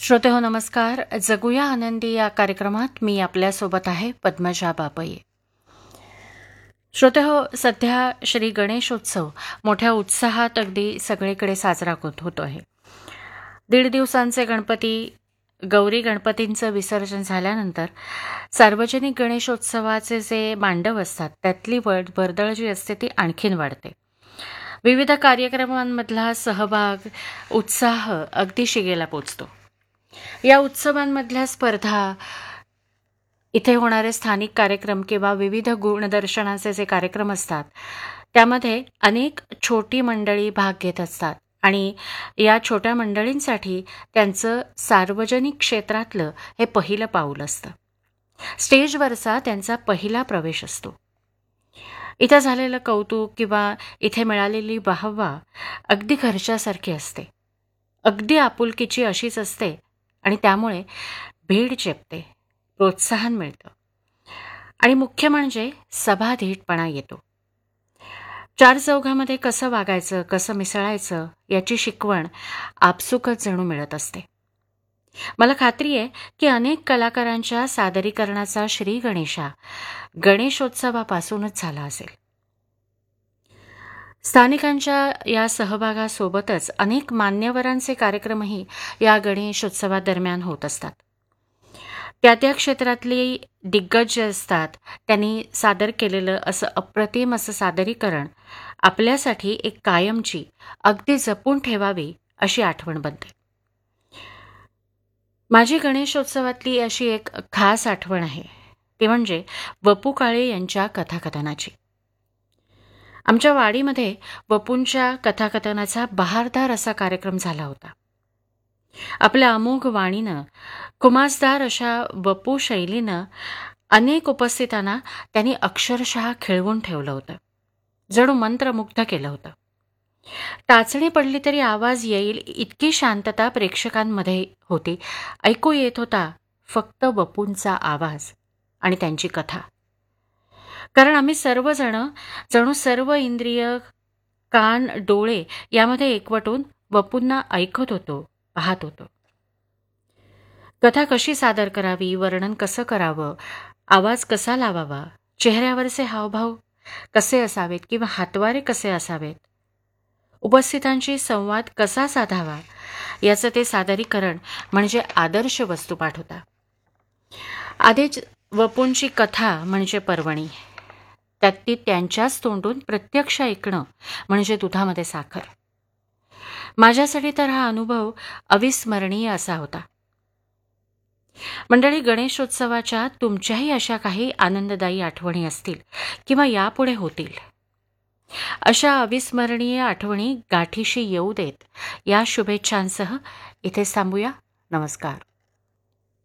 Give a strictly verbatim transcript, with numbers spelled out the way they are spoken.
श्रोतेहो नमस्कार. जगूया आनंदी या कार्यक्रमात मी आपल्यासोबत आहे पद्मजा बापये. श्रोतेहो, सध्या श्री गणेशोत्सव मोठ्या उत्साहात अगदी सगळीकडे साजरा होत होतो आहे. दीड दिवसांचे गणपती गौरी गणपतींचं विसर्जन झाल्यानंतर सार्वजनिक गणेशोत्सवाचे जे मांडव असतात त्यातली वड वर्दळ जी असते ती आणखीन वाढते. विविध कार्यक्रमांमधला सहभाग उत्साह अगदी शिगेला पोचतो. या उत्सवांमधल्या स्पर्धा, इथे होणारे स्थानिक कार्यक्रम किंवा विविध गुणदर्शनाचे जे कार्यक्रम असतात त्यामध्ये अनेक छोटी मंडळी भाग घेत असतात आणि या छोट्या मंडळींसाठी त्यांचं सार्वजनिक क्षेत्रातलं हे पहिलं पाऊल असतं. स्टेजवरचा त्यांचा पहिला प्रवेश असतो. इथं झालेलं कौतुक किंवा इथे मिळालेली वाहवा अगदी घरच्यासारखी असते, अगदी आपुलकीची अशीच असते आणि त्यामुळे भीड चेपते, प्रोत्साहन मिळतं आणि मुख्य म्हणजे सभाधीटपणा येतो. चार चौघामध्ये कसं वागायचं, कसं मिसळायचं याची शिकवण आपसुकच जणू मिळत असते. मला खात्री आहे की अनेक कलाकारांच्या सादरीकरणाचा श्री गणेशा गणेशोत्सवापासूनच झाला असेल. स्थानिकांच्या या सहभागासोबतच अनेक मान्यवरांचे कार्यक्रमही या गणेशोत्सवादरम्यान होत असतात. त्या त्या क्षेत्रातली दिग्गज जे असतात त्यांनी सादर केलेलं असं अप्रतिम असं सादरीकरण आपल्यासाठी एक कायमची, अगदी जपून ठेवावी अशी आठवण बनते. माझी गणेशोत्सवातली अशी एक खास आठवण आहे ती म्हणजे वपू काळे यांच्या कथाकथनाची. आमच्या वाडीमध्ये वपूंच्या कथाकथनाचा बहारदार असा कार्यक्रम झाला होता. आपल्या अमोघ वाणीनं, खुमासदार अशा वपू शैलीनं अनेक उपस्थितांना त्यांनी अक्षरशः खिळवून ठेवलं होतं, जणू मंत्रमुग्ध केलं होतं. टाचणी पडली तरी आवाज येईल इतकी शांतता प्रेक्षकांमध्ये होती. ऐकू येत होता फक्त वपूंचा आवाज आणि त्यांची कथा. कारण आम्ही सर्वजण जणू सर्व इंद्रिय, कान, डोळे यामध्ये एकवटून वपूंना ऐकत होतो, पाहत होतो. कथा कशी सादर करावी, वर्णन कसं करावं, आवाज कसा लावावा, चेहऱ्यावरचे हावभाव कसे असावेत किंवा हातवारे कसे असावेत, उपस्थितांशी संवाद कसा साधावा याचं ते सादरीकरण म्हणजे आदर्श वस्तुपाठ होता. आधीच वपूंची कथा म्हणजे पर्वणी, त्यात ती त्यांच्याच तोंडून प्रत्यक्ष ऐकणं म्हणजे दुधामध्ये साखर. माझ्यासाठी तर हा अनुभव अविस्मरणीय असा होता. मंडळी, गणेशोत्सवाच्या तुमच्याही अशा काही आनंददायी आठवणी असतील किंवा यापुढे होतील, अशा अविस्मरणीय आठवणी गाठीशी येऊ देत या शुभेच्छांसह इथेच थांबूया. नमस्कार.